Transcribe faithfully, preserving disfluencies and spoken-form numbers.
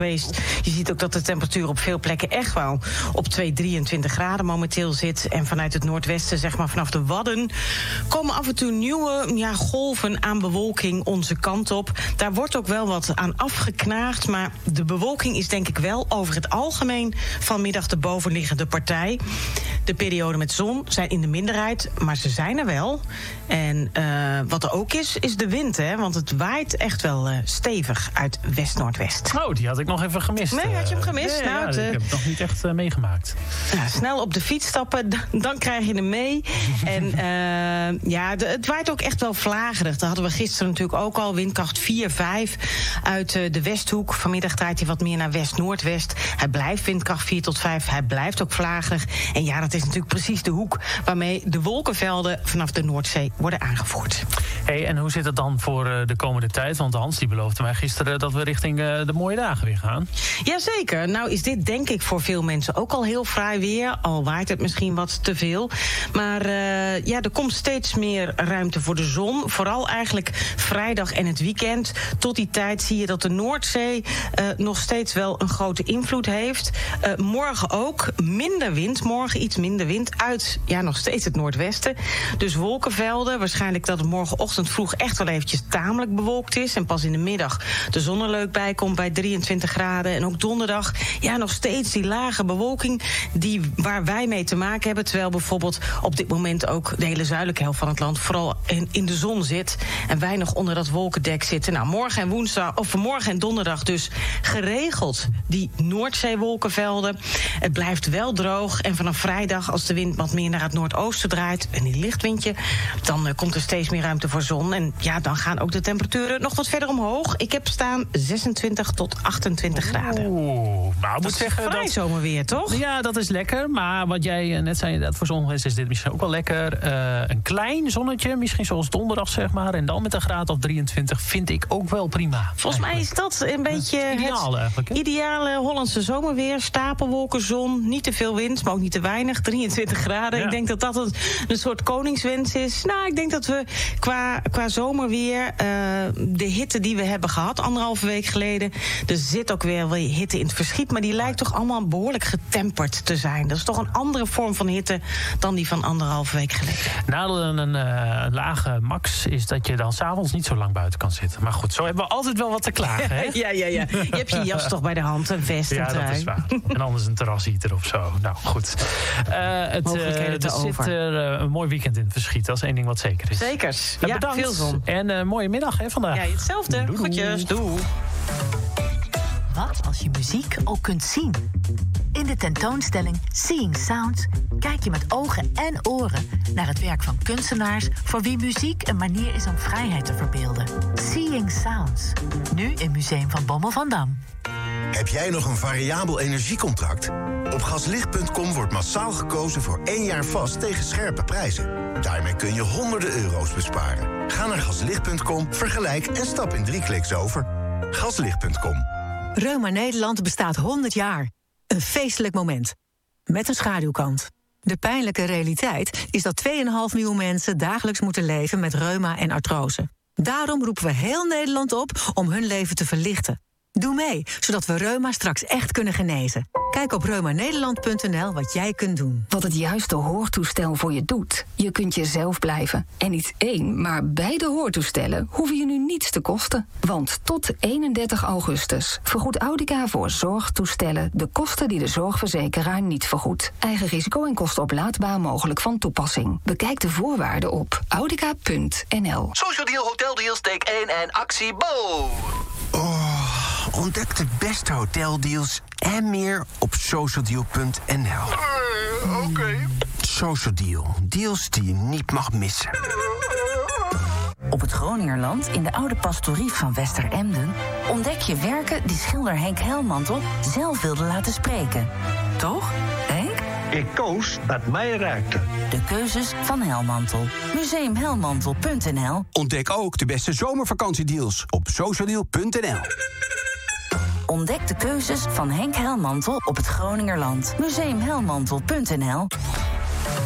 geweest. Je ziet ook dat de temperatuur op veel plekken echt wel op twee, drieëntwintig graden momenteel zit. En vanuit het noordwesten, zeg maar vanaf de Wadden, komen af en toe nieuwe ja, golven aan bewolking onze kant op. Daar wordt ook wel wat aan afgeknaagd, maar de bewolking is denk ik wel over het algemeen vanmiddag de bovenliggende partij. De perioden met zon zijn in de minderheid, maar ze zijn er wel. En uh, wat er ook is, is de wind, hè? Want het waait echt wel uh, stevig uit west-noordwest. Oh, die had ik nog even gemist. Nee, had je hem gemist? Nee, nou, ja, het, uh, ik heb het nog niet echt uh, meegemaakt. Nou, snel op de fiets stappen, dan, dan krijg je hem mee. En uh, ja, de, het waait ook echt wel vlagerig. Dat hadden we gisteren natuurlijk ook al. Windkracht vier, vijf uit uh, de Westhoek. Vanmiddag draait hij wat meer naar west-noordwest. Hij blijft windkracht vier tot vijf. Hij blijft ook vlagerig. En ja, dat is natuurlijk precies de hoek waarmee de wolkenvelden vanaf de Noordzee worden aangevoerd. Hey, en hoe zit het dan voor uh, de komende tijd? Want Hans die beloofde mij gisteren dat we richting uh, de mooie dagen weer gaan. Jazeker. Nou is dit denk ik voor veel mensen ook al heel fraai weer. Al waait het misschien wat te veel. Maar uh, ja, er komt steeds meer ruimte voor de zon. Vooral eigenlijk vrijdag en het weekend. Tot die tijd zie je dat de Noordzee uh, nog steeds wel een grote invloed heeft. Uh, morgen ook. Minder wind. Morgen iets minder wind uit ja, nog steeds het noordwesten. Dus wolkenvelden. Waarschijnlijk dat het morgenochtend vroeg echt wel eventjes tamelijk bewolkt is. En pas in de middag de zon er leuk bij komt bij drieëntwintig graden. En ook donderdag, ja, nog steeds die lage bewolking die, waar wij mee te maken hebben. Terwijl bijvoorbeeld op dit moment ook de hele zuidelijke helft van het land vooral in, in de zon zit. En wij nog onder dat wolkendek zitten. Nou, morgen en woensdag, of morgen en donderdag dus geregeld die Noordzeewolkenvelden. Het blijft wel droog. En vanaf vrijdag, als de wind wat meer naar het noordoosten draait en die lichtwindje, dan uh, komt er steeds meer ruimte voor zon. En ja, dan gaan ook de temperaturen nog wat verder omhoog. Ik heb staan zesentwintig tot achtentwintig graden. Oeh, nou, ik moet zeggen vrij dat zomerweer, toch? Ja, dat is lekker. Maar wat jij net zei, dat voor sommige mensen is dit misschien ook wel lekker. Uh, een klein zonnetje, misschien zoals donderdag, zeg maar. En dan met een graad of drieëntwintig vind ik ook wel prima. Volgens mij is dat een beetje ja, ideaal, eigenlijk, het ideale Hollandse zomerweer. Stapelwolken, zon, niet te veel wind, maar ook niet te weinig. drieëntwintig graden. Ja. Ik denk dat dat een, een soort koningswens is. Nou, ik denk dat we qua, qua zomerweer uh, de hitte die we hebben gehad anderhalve week geleden, er zit ook weer wel hitte in het verschiet, maar die lijkt toch allemaal behoorlijk getemperd te zijn. Dat is toch een andere vorm van hitte dan die van anderhalve week geleden. Nadeel aan een uh, lage max is dat je dan 's avonds niet zo lang buiten kan zitten. Maar goed, zo hebben we altijd wel wat te klagen, hè? ja, ja, ja. Je hebt je jas toch bij de hand, een vest, ja, een trui. dat is waar. En anders een terrasieter of zo. Nou, goed. Uh, het, uh, er zit er uh, een mooi weekend in het verschiet. Dat is één ding wat zeker is. Zekers. Uh, ja, bedankt. veel zon. En uh, mooie middag, hè, vandaag. Ja, hetzelfde. Doei, Goedjes. Doei. Wat als je muziek ook kunt zien? In de tentoonstelling Seeing Sounds kijk je met ogen en oren naar het werk van kunstenaars voor wie muziek een manier is om vrijheid te verbeelden. Seeing Sounds, nu in Museum van Bommel van Dam. Heb jij nog een variabel energiecontract? Op gaslicht punt com wordt massaal gekozen voor één jaar vast tegen scherpe prijzen. Daarmee kun je honderden euro's besparen. Ga naar gaslicht punt com, vergelijk en stap in drie kliks over. gaslicht punt com. Reuma Nederland bestaat honderd jaar. Een feestelijk moment. Met een schaduwkant. De pijnlijke realiteit is dat twee komma vijf miljoen mensen dagelijks moeten leven met reuma en artrose. Daarom roepen we heel Nederland op om hun leven te verlichten. Doe mee, zodat we reuma straks echt kunnen genezen. Kijk op reuma nederland punt n l wat jij kunt doen. Wat het juiste hoortoestel voor je doet. Je kunt jezelf blijven. En niet één, maar beide hoortoestellen hoeven je nu niets te kosten. Want tot eenendertig augustus vergoedt Audica voor zorgtoestellen de kosten die de zorgverzekeraar niet vergoedt. Eigen risico en kosten oplaadbaar mogelijk van toepassing. Bekijk de voorwaarden op audica punt n l. Social Deal Hotel Deals, take één en actie Bo! Oh, ontdek de beste hoteldeals en meer op social deal punt n l. Uh, Oké. Okay. Social Deal. Deals die je niet mag missen. Op het Groningerland, in de oude pastorie van Westeremden, ontdek je werken die schilder Henk Helmantel zelf wilde laten spreken. Toch, Henk? Ik koos wat mij raakte. De keuzes van Helmantel. museum helmantel punt n l. Ontdek ook de beste zomervakantiedeals op social deal punt n l. Ontdek de keuzes van Henk Helmantel op het Groningerland. museum helmantel punt n l.